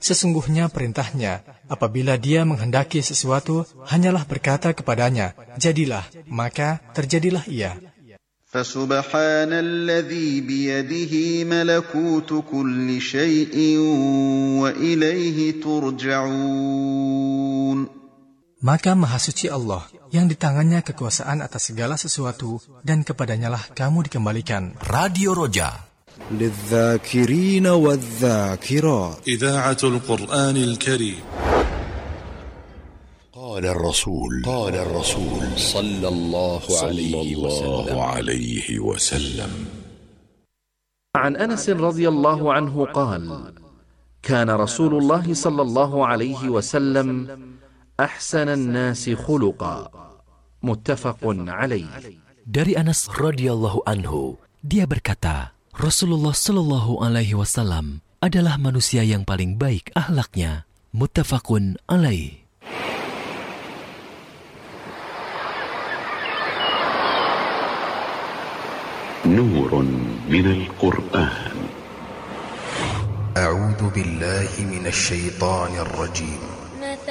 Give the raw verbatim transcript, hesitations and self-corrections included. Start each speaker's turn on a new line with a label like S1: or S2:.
S1: Sesungguhnya perintahnya, apabila dia menghendaki sesuatu, hanyalah berkata kepadanya, jadilah, maka terjadilah ia.
S2: فَسُبْحَانَ الَّذِي بِيَدِهِ مَلَكُوتُ كُلِّ شَيْءٍ وَإِلَيْهِ تُرْجَعُونَ.
S1: Maka Maha Suci Allah, yang di tangannya kekuasaan atas segala sesuatu, dan kepadanyalah kamu dikembalikan.
S3: Radio Roja
S4: للذاكرين والذاكرات
S5: إذاعة القرآن الكريم.
S3: قال الرسول قال الرسول صلى الله عليه وسلم عليه وسلم
S6: عن أنس رضي الله عنه قال: كان رسول الله صلى الله عليه وسلم أحسن الناس خلقا. متفق عليه.
S7: Dari Anas radhiyallahu anhu, dia berkata, Rasulullah Shallallahu Alaihi Wasallam adalah manusia yang paling baik akhlaknya. Muttafaqun alaih.
S8: نور من القرآن.
S3: أعوذ بالله من الشيطان الرجيم.